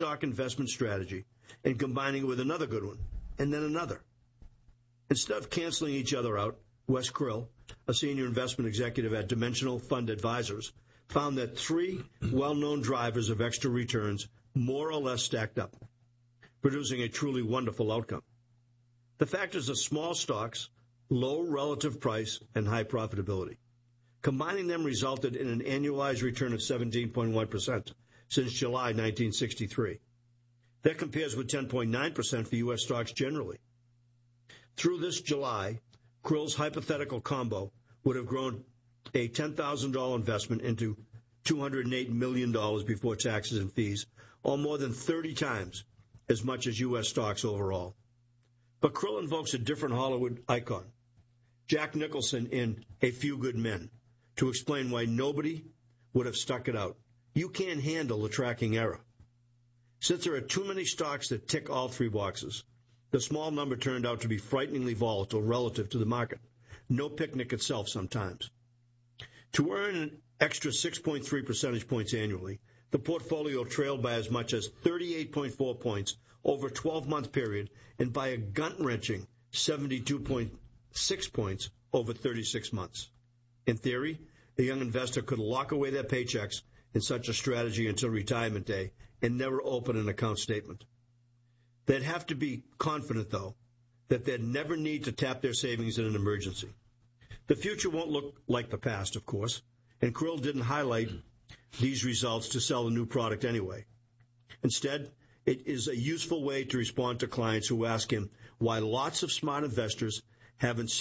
stock investment strategy and combining it with another good one, and then another. Instead of canceling each other out, Wes Krill, a senior investment executive at Dimensional Fund Advisors, found that 3 well-known drivers of extra returns more or less stacked up, producing a truly wonderful outcome. The factors are small stocks, low relative price, and high profitability. Combining them resulted in an annualized return of 17.1% since July 1963. That compares with 10.9% for U.S. stocks generally. Through this July, Krill's hypothetical combo would have grown a $10,000 investment into $208 million before taxes and fees, or more than 30 times as much as U.S. stocks overall. But Krill invokes a different Hollywood icon, Jack Nicholson in A Few Good Men, to explain why nobody would have stuck it out. You can't handle the tracking error. Since there are too many stocks that tick all 3 boxes, the small number turned out to be frighteningly volatile relative to the market. No picnic itself sometimes. To earn an extra 6.3 percentage points annually, the portfolio trailed by as much as 38.4 points over a 12-month period and by a gut-wrenching 72.6 points over 36 months. In theory, the young investor could lock away their paychecks in such a strategy until retirement day and never open an account statement. They'd have to be confident, though, that they'd never need to tap their savings in an emergency. The future won't look like the past, of course, and Krill didn't highlight these results to sell a new product anyway. Instead, it is a useful way to respond to clients who ask him why lots of smart investors haven't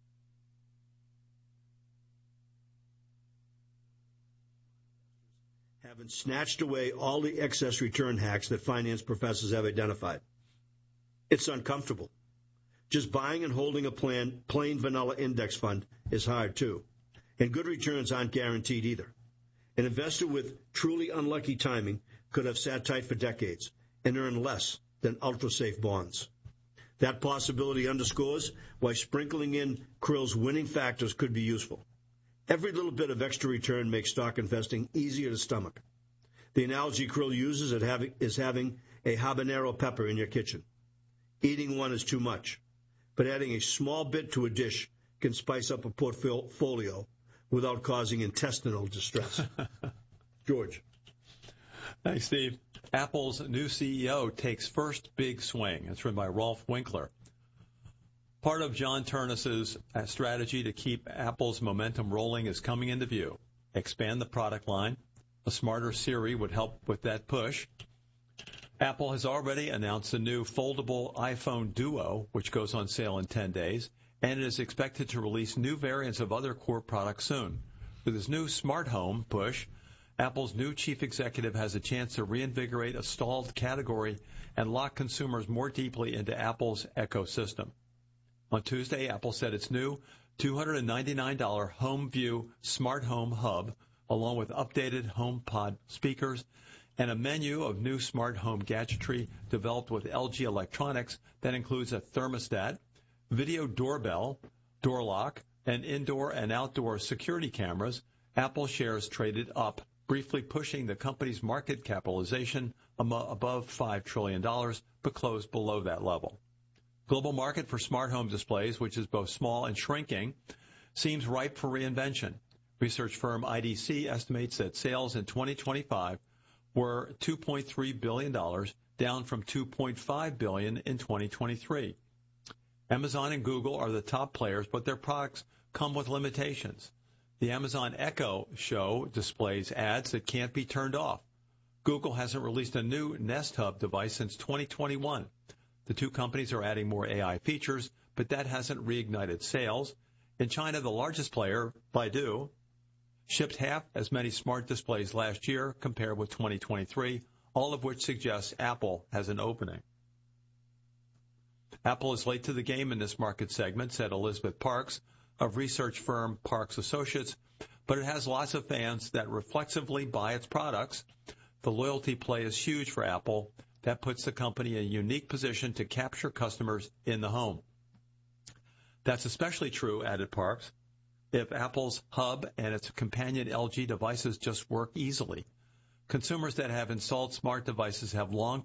snatched away all the excess return hacks that finance professors have identified. It's uncomfortable. Just buying and holding a plain vanilla index fund is hard, too. And good returns aren't guaranteed either. An investor with truly unlucky timing could have sat tight for decades and earned less than ultra-safe bonds. That possibility underscores why sprinkling in Krill's winning factors could be useful. Every little bit of extra return makes stock investing easier to stomach. The analogy Krill uses is having a habanero pepper in your kitchen. Eating one is too much, but adding a small bit to a dish can spice up a portfolio without causing intestinal distress. George. Thanks, Steve. Apple's new CEO takes first big swing. It's written by Rolf Winkler. Part of John Ternus's strategy to keep Apple's momentum rolling is coming into view. Expand the product line. A smarter Siri would help with that push. Apple has already announced the new foldable iPhone Duo, which goes on sale in 10 days, and it is expected to release new variants of other core products soon. With his new smart home push, Apple's new chief executive has a chance to reinvigorate a stalled category and lock consumers more deeply into Apple's ecosystem. On Tuesday, Apple said its new $299 HomeView smart home hub, along with updated HomePod speakers and a menu of new smart home gadgetry developed with LG Electronics that includes a thermostat, video doorbell, door lock, and indoor and outdoor security cameras. Apple shares traded up, briefly pushing the company's market capitalization above $5 trillion, but closed below that level. Global market for smart home displays, which is both small and shrinking, seems ripe for reinvention. Research firm IDC estimates that sales in 2025 were $2.3 billion, down from $2.5 billion in 2023. Amazon and Google are the top players, but their products come with limitations. The Amazon Echo Show displays ads that can't be turned off. Google hasn't released a new Nest Hub device since 2021. The two companies are adding more AI features, but that hasn't reignited sales. In China, the largest player, Baidu, shipped half as many smart displays last year compared with 2023, all of which suggests Apple has an opening. Apple is late to the game in this market segment, said Elizabeth Parks of research firm Parks Associates, but it has lots of fans that reflexively buy its products. The loyalty play is huge for Apple. That puts the company in a unique position to capture customers in the home. That's especially true, added Parks, if Apple's Hub and its companion LG devices just work easily. Consumers that have installed smart devices have long